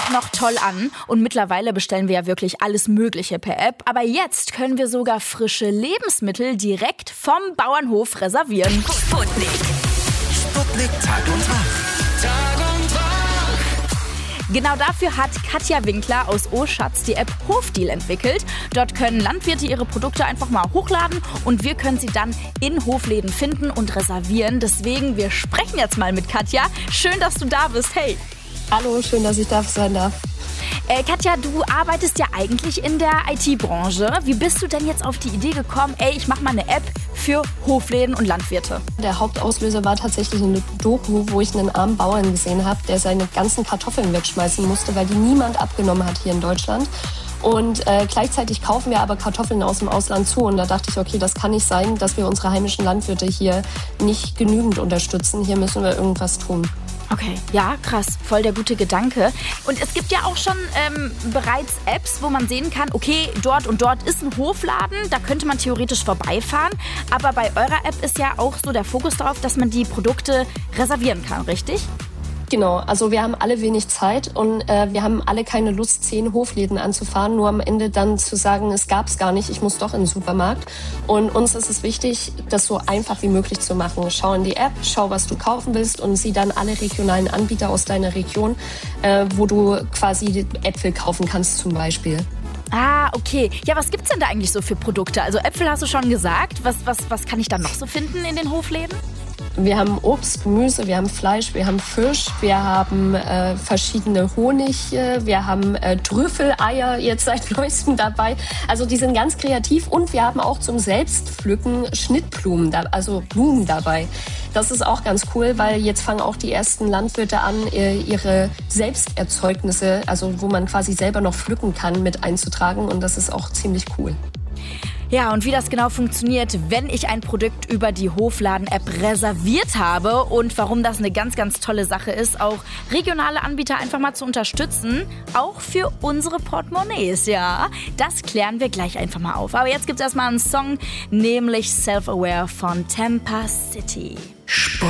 auch noch toll an. Und mittlerweile bestellen wir ja wirklich alles Mögliche per App. Aber jetzt können wir sogar frische Lebensmittel direkt vom Bauernhof reservieren. Sputnik. Sputnik Tag und Tag. Tag und Tag. Genau dafür hat Katja Winkler aus Oschatz die App Hofdeal entwickelt. Dort können Landwirte ihre Produkte einfach mal hochladen und wir können sie dann in Hofläden finden und reservieren. Deswegen, wir sprechen jetzt mal mit Katja. Schön, dass du da bist. Hey. Hallo, schön, dass ich da sein darf. Katja, du arbeitest ja eigentlich in der IT-Branche. Wie bist du denn jetzt auf die Idee gekommen, ich mache mal eine App für Hofläden und Landwirte? Der Hauptauslöser war tatsächlich eine Doku, wo ich einen armen Bauern gesehen habe, der seine ganzen Kartoffeln wegschmeißen musste, weil die niemand abgenommen hat hier in Deutschland. Und gleichzeitig kaufen wir aber Kartoffeln aus dem Ausland zu. Und da dachte ich, okay, das kann nicht sein, dass wir unsere heimischen Landwirte hier nicht genügend unterstützen. Hier müssen wir irgendwas tun. Okay, ja, krass, voll der gute Gedanke. Und es gibt ja auch schon bereits Apps, wo man sehen kann, okay, dort und dort ist ein Hofladen, da könnte man theoretisch vorbeifahren. Aber bei eurer App ist ja auch so der Fokus darauf, dass man die Produkte reservieren kann, richtig? Genau, also wir haben alle wenig Zeit und wir haben alle keine Lust, 10 Hofläden anzufahren, nur am Ende dann zu sagen, es gab's gar nicht, ich muss doch in den Supermarkt. Und uns ist es wichtig, das so einfach wie möglich zu machen. Schau in die App, schau, was du kaufen willst und sieh dann alle regionalen Anbieter aus deiner Region, wo du quasi Äpfel kaufen kannst zum Beispiel. Ah, okay. Ja, was gibt's denn da eigentlich so für Produkte? Also Äpfel hast du schon gesagt. Was kann ich da noch so finden in den Hofläden? Wir haben Obst, Gemüse, wir haben Fleisch, wir haben Fisch, wir haben verschiedene Honig, wir haben Trüffeleier jetzt seit neuestem dabei. Also die sind ganz kreativ und wir haben auch zum Selbstpflücken Schnittblumen, also Blumen dabei. Das ist auch ganz cool, weil jetzt fangen auch die ersten Landwirte an, ihre Selbsterzeugnisse, also wo man quasi selber noch pflücken kann, mit einzutragen und das ist auch ziemlich cool. Ja, und wie das genau funktioniert, wenn ich ein Produkt über die Hofladen-App reserviert habe und warum das eine ganz, ganz tolle Sache ist, auch regionale Anbieter einfach mal zu unterstützen, auch für unsere Portemonnaies, ja. Das klären wir gleich einfach mal auf. Aber jetzt gibt's erstmal einen Song, nämlich Self-Aware von Tampa City.